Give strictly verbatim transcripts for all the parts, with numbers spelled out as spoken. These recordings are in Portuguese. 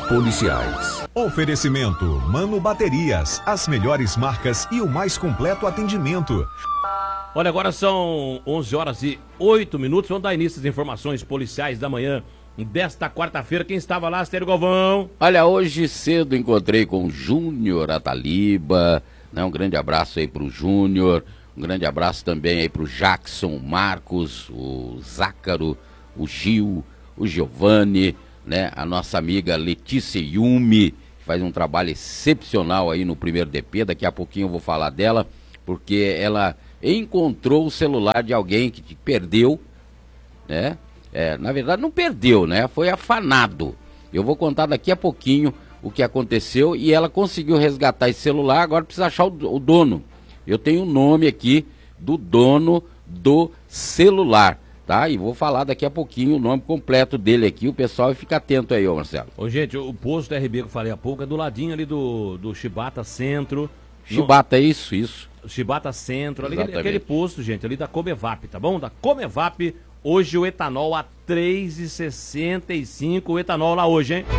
policiais. Oferecimento Mano Baterias, as melhores marcas e o mais completo atendimento. Olha, agora são onze horas e oito minutos, vamos dar início às informações policiais da manhã desta quarta-feira. Quem estava lá, Astério Galvão? Olha, hoje cedo encontrei com o Júnior Ataliba, né? Um grande abraço aí pro Júnior, um grande abraço também aí pro Jackson, o Marcos, o Zácaro, o Gil, o Giovanni, né? A nossa amiga Letícia Yumi, que faz um trabalho excepcional aí no primeiro D P, daqui a pouquinho eu vou falar dela, porque ela encontrou o celular de alguém que perdeu, né? É, na verdade não perdeu, né? Foi afanado. Eu vou contar daqui a pouquinho o que aconteceu e ela conseguiu resgatar esse celular, agora precisa achar o, o dono. Eu tenho o nome aqui do dono do celular, tá? E vou falar daqui a pouquinho o nome completo dele aqui, o pessoal fica atento aí, ô Marcelo. Ô, gente, o posto R B que eu falei há pouco é do ladinho ali do, do Chibata Centro. Chibata, no... isso, isso. Chibata Centro, ali, aquele posto, gente, ali da Comevap, tá bom? Da Comevap, hoje o etanol a três reais e sessenta e cinco, o etanol lá hoje, hein?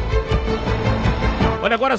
Olha, agora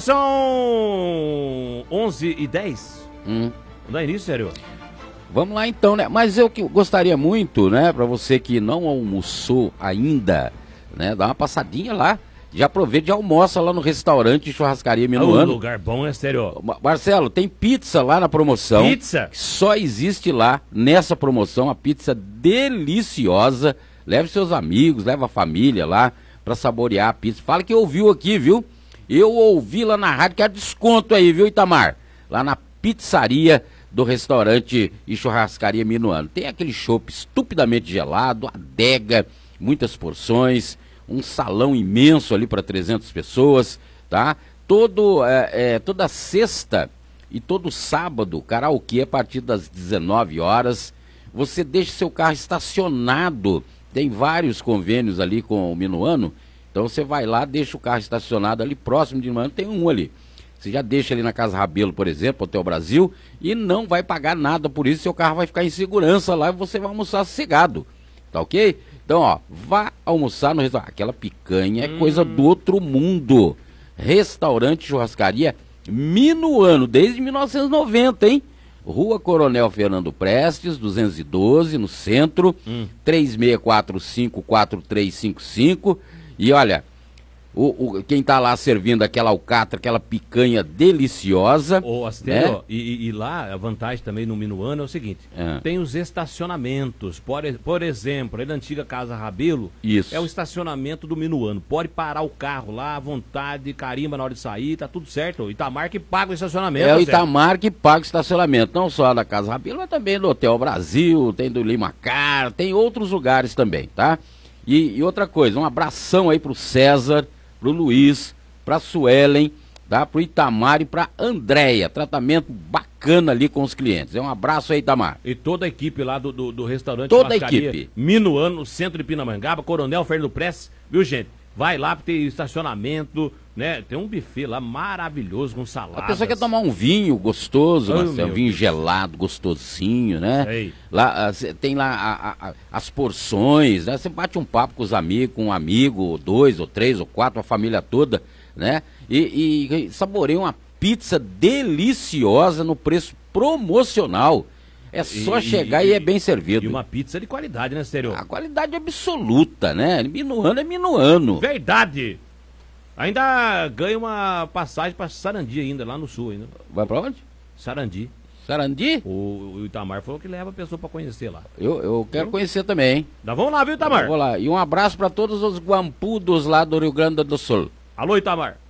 são onze e dez. Hum. Vamos dar início, sério? Vamos lá então, né? Mas eu que gostaria muito, né, pra você que não almoçou ainda, né, dá uma passadinha lá. Já aproveita e almoça lá no restaurante Churrascaria Minuano. Um lugar bom, é sério. Marcelo, tem pizza lá na promoção. Pizza? Só existe lá, nessa promoção, a pizza deliciosa. Leve seus amigos, leva a família lá pra saborear a pizza. Fala que ouviu aqui, viu? Eu ouvi lá na rádio que há desconto aí, viu, Itamar? Lá na pizzaria do restaurante e Churrascaria Minuano. Tem aquele chopp estupidamente gelado, adega, muitas porções, um salão imenso ali para trezentas pessoas, tá? Todo, é, é, toda sexta e todo sábado, karaokê a partir das dezenove horas. Você deixa seu carro estacionado, tem vários convênios ali com o Minuano, então você vai lá, deixa o carro estacionado ali próximo de Minuano, tem um ali. Você já deixa ali na Casa Rabelo, por exemplo, Hotel Brasil, e não vai pagar nada por isso, seu carro vai ficar em segurança lá e você vai almoçar sossegado, tá ok? Então, ó, vá almoçar no restaurante. Aquela picanha é hum. coisa do outro mundo. Restaurante Churrascaria Minuano, desde mil novecentos e noventa, hein? Rua Coronel Fernando Prestes, duzentos e doze, no centro, hum. três seis quatro cinco, quatro três cinco cinco. E olha, o, o, quem tá lá servindo aquela alcatra, aquela picanha deliciosa. Ô, Astério, né? e, e lá a vantagem também no Minuano é o seguinte, é. tem os estacionamentos, por, por exemplo, ali na antiga Casa Rabelo, isso. é o estacionamento do Minuano, pode parar o carro lá à vontade, carimba na hora de sair, tá tudo certo, o Itamar que paga o estacionamento. É o Itamar que paga o estacionamento, não só da Casa Rabelo, mas também do Hotel Brasil, tem do Lima Car, tem outros lugares também, tá? E, e outra coisa, um abração aí pro César, pro Luiz, pra Suelen, tá? Pro Itamar e pra Andréia. Tratamento bacana ali com os clientes. É um abraço aí, Itamar. E toda a equipe lá do, do, do restaurante Toda a equipe. Minuano, centro de Pinamangaba, Coronel Fernando Prestes, viu, gente? Vai lá pra ter estacionamento, né? Tem um buffet lá maravilhoso com saladas. A pessoa quer tomar um vinho gostoso, oh, Marcelo, um vinho Deus. gelado, gostosinho, né? Sei. Lá uh, tem lá a, a, as porções, né? Você bate um papo com os amigos, com um amigo, dois ou três ou quatro, a família toda, né? E, e saboreia uma pizza deliciosa no preço promocional. É só e, chegar e, e é bem servido. E uma pizza de qualidade, né, Estéreo? A qualidade absoluta, né? Minuano é minuano. Verdade! Ainda ganha uma passagem pra Sarandi ainda, lá no sul ainda. Vai pra onde? Sarandi. Sarandi? O, o Itamar falou que leva a pessoa pra conhecer lá. Eu, eu quero viu? conhecer também, hein? Então vamos lá, viu, Itamar? Vamos lá. E um abraço pra todos os guampudos lá do Rio Grande do Sul. Alô, Itamar.